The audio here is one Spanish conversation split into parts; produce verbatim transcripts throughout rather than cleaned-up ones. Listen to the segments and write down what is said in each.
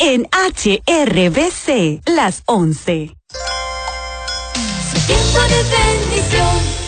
en H R B C, las once. Tiempo de bendición.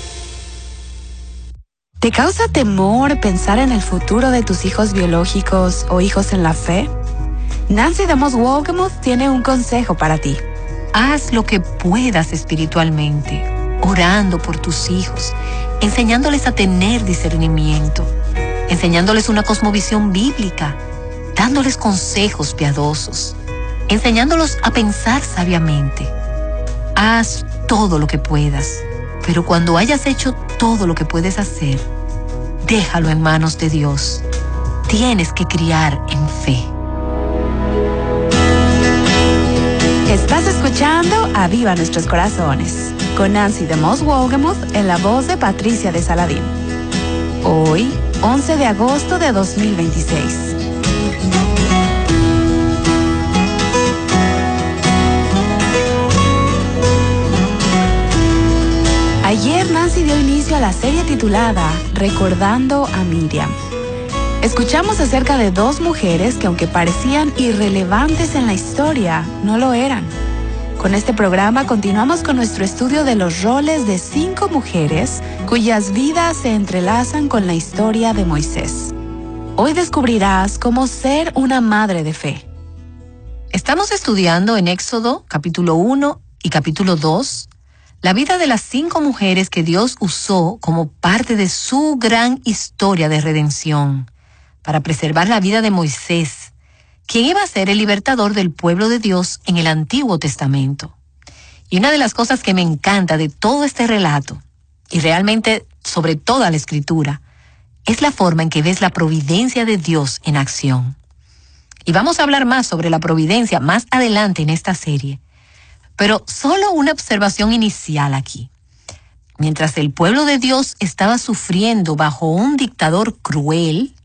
¿Te causa temor pensar en el futuro de tus hijos biológicos o hijos en la fe? Nancy DeMoss Wolgemuth tiene un consejo para ti. Haz lo que puedas espiritualmente, orando por tus hijos, enseñándoles a tener discernimiento, enseñándoles una cosmovisión bíblica, dándoles consejos piadosos, enseñándolos a pensar sabiamente. Haz todo lo que puedas, pero cuando hayas hecho todo lo que puedes hacer, déjalo en manos de Dios. Tienes que criar en fe. Estás escuchando Aviva Nuestros Corazones, con Nancy DeMoss Wolgemuth en la voz de Patricia de Saladín. Hoy, once de agosto de dos mil veintiséis. Ayer Nancy dio inicio a la serie titulada Recordando a Miriam. Escuchamos acerca de dos mujeres que, aunque parecían irrelevantes en la historia, no lo eran. Con este programa continuamos con nuestro estudio de los roles de cinco mujeres cuyas vidas se entrelazan con la historia de Moisés. Hoy descubrirás cómo ser una madre de fe. Estamos estudiando en Éxodo capítulo uno y capítulo dos la vida de las cinco mujeres que Dios usó como parte de su gran historia de redención para preservar la vida de Moisés, quien iba a ser el libertador del pueblo de Dios en el Antiguo Testamento. Y una de las cosas que me encanta de todo este relato, y realmente sobre toda la Escritura, es la forma en que ves la providencia de Dios en acción. Y vamos a hablar más sobre la providencia más adelante en esta serie. Pero solo una observación inicial aquí. Mientras el pueblo de Dios estaba sufriendo bajo un dictador cruel,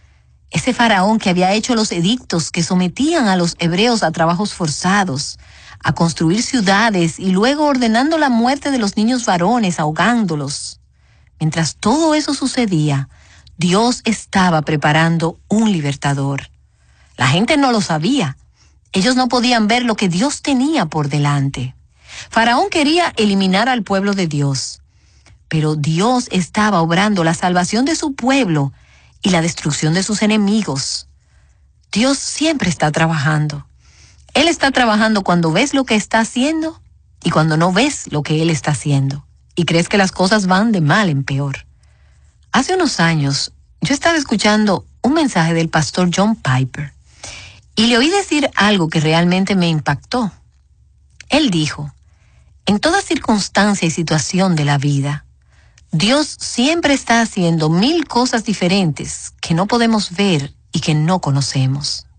ese faraón que había hecho los edictos que sometían a los hebreos a trabajos forzados, a construir ciudades y luego ordenando la muerte de los niños varones, ahogándolos. Mientras todo eso sucedía, Dios estaba preparando un libertador. La gente no lo sabía. Ellos no podían ver lo que Dios tenía por delante. Faraón quería eliminar al pueblo de Dios, pero Dios estaba obrando la salvación de su pueblo y la destrucción de sus enemigos. Dios siempre está trabajando. Él está trabajando cuando ves lo que está haciendo y cuando no ves lo que Él está haciendo y crees que las cosas van de mal en peor. Hace unos años, yo estaba escuchando un mensaje del pastor John Piper y le oí decir algo que realmente me impactó. Él dijo, en toda circunstancia y situación de la vida, Dios siempre está haciendo mil cosas diferentes que no podemos ver y que no conocemos.